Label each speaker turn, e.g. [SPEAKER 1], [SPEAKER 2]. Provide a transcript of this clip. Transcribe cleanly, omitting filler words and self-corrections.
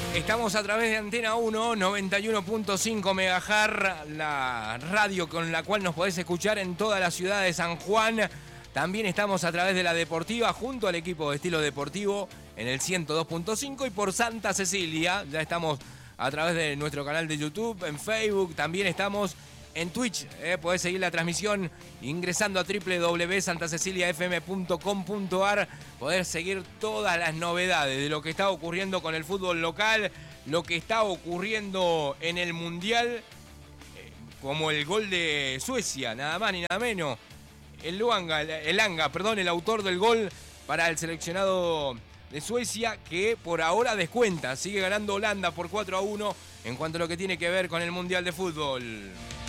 [SPEAKER 1] Estamos a través de Antena 1, 91.5 MHz, la radio con la cual nos podés escuchar en toda la ciudad de San Juan. También estamos a través de la Deportiva, junto al equipo de Estilo Deportivo, en el 102.5 y por Santa Cecilia. Ya estamos a través de nuestro canal de YouTube, en Facebook, también estamos en Twitch. Podés seguir la transmisión ingresando a www.santaceciliafm.com.ar. Podés seguir todas las novedades de lo que está ocurriendo con el fútbol local, lo que está ocurriendo en el Mundial, como el gol de Suecia, nada más ni nada menos. El autor del gol para el seleccionado de Suecia, que por ahora descuenta. Sigue ganando Holanda por 4-1 en cuanto a lo que tiene que ver con el Mundial de Fútbol.